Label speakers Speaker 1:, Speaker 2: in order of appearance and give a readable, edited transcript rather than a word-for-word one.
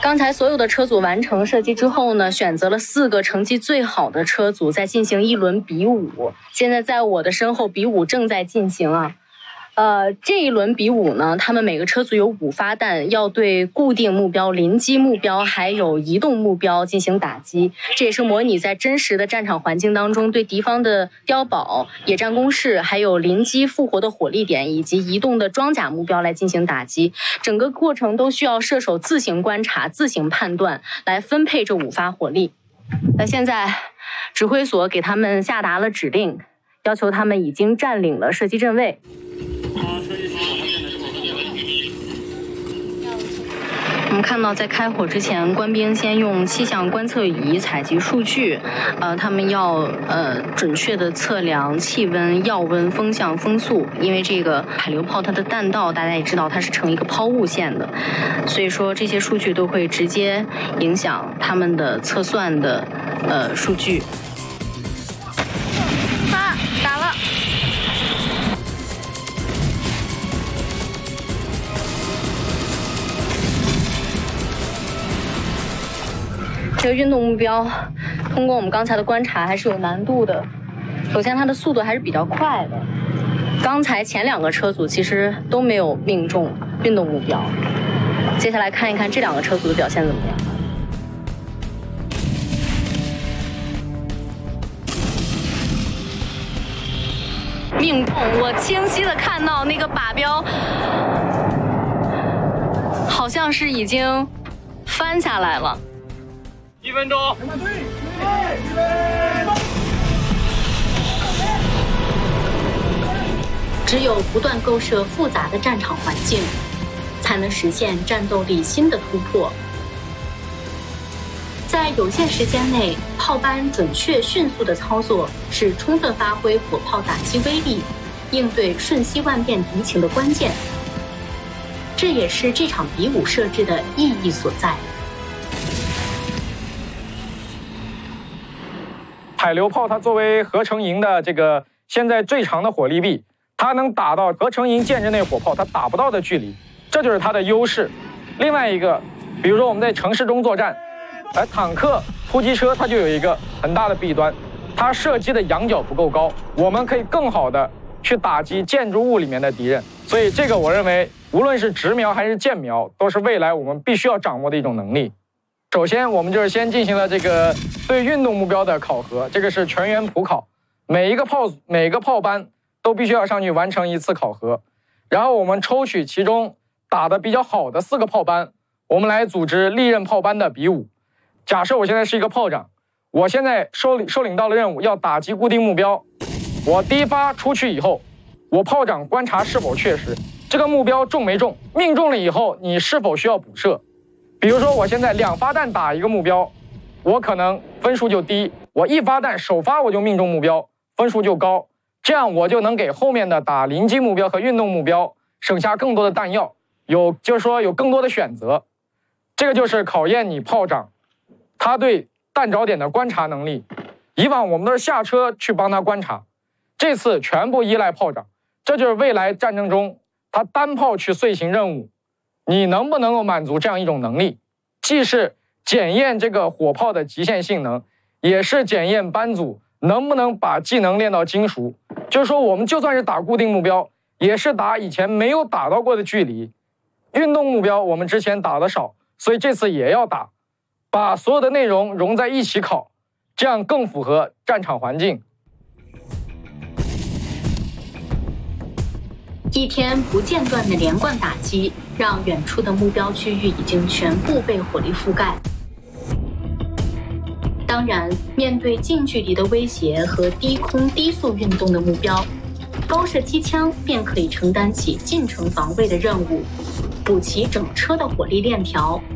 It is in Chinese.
Speaker 1: 刚才所有的车组完成射击之后呢，选择了4个成绩最好的车组，再进行一轮比武。现在在我的身后，比武正在进行啊。这一轮比武呢，他们每个车组有5发弹，要对固定目标、临机目标还有移动目标进行打击。这也是模拟在真实的战场环境当中，对敌方的碉堡、野战工事，还有临机复活的火力点以及移动的装甲目标来进行打击。整个过程都需要射手自行观察、自行判断，来分配这5发火力。那现在，指挥所给他们下达了指令，要求他们已经占领了射击阵位。我们看到，在开火之前，官兵先用气象观测仪采集数据，他们要准确的测量气温、药温、风向、风速，因为这个海流炮它的弹道大家也知道它是呈一个抛物线的，所以说这些数据都会直接影响他们的测算的数据。打了。这个运动目标，通过我们刚才的观察，还是有难度的。首先，它的速度还是比较快的。刚才前2个车组其实都没有命中运动目标。接下来看一看这2个车组的表现怎么样。命中！我清晰的看到那个靶标，好像是已经翻下来了。
Speaker 2: 1分钟。
Speaker 3: 只有不断构设复杂的战场环境，才能实现战斗力新的突破。在有限时间内，炮班准确迅速的操作是充分发挥火炮打击威力、应对瞬息万变敌情的关键。这也是这场比武设置的意义所在。
Speaker 2: 海流炮它作为合成营的这个现在最长的火力臂，它能打到合成营建制内火炮它打不到的距离，这就是它的优势。另外一个，比如说我们在城市中作战，坦克、突击车它就有一个很大的弊端，它射击的仰角不够高，我们可以更好的去打击建筑物里面的敌人。所以这个我认为，无论是直瞄还是箭瞄，都是未来我们必须要掌握的一种能力。首先，我们就是先进行了这个对运动目标的考核，这个是全员普考，每个炮班都必须要上去完成1次考核，然后我们抽取其中打得比较好的4个炮班，我们来组织历任炮班的比武。假设我现在是一个炮长，我现在收领到了任务，要打击固定目标。我第1发出去以后，我炮长观察是否确实，这个目标中没中，命中了以后，你是否需要补射？比如说我现在2发弹打一个目标，我可能分数就低，我1发弹首发我就命中目标，分数就高，这样我就能给后面的打临机目标和运动目标省下更多的弹药，就是说有更多的选择。这个就是考验你炮长他对弹着点的观察能力。以往我们都是下车去帮他观察，这次全部依赖炮长，这就是未来战争中他单炮去遂行任务，你能不能够满足这样一种能力，既是检验这个火炮的极限性能，也是检验班组能不能把技能练到精熟。就是说我们就算是打固定目标，也是打以前没有打到过的距离，运动目标我们之前打的少，所以这次也要打，把所有的内容融在一起考，这样更符合战场环境。
Speaker 3: 一天不间断的连贯打击，让远处的目标区域已经全部被火力覆盖。当然，面对近距离的威胁和低空低速运动的目标，高射机枪便可以承担起近程防卫的任务，补齐整车的火力链条，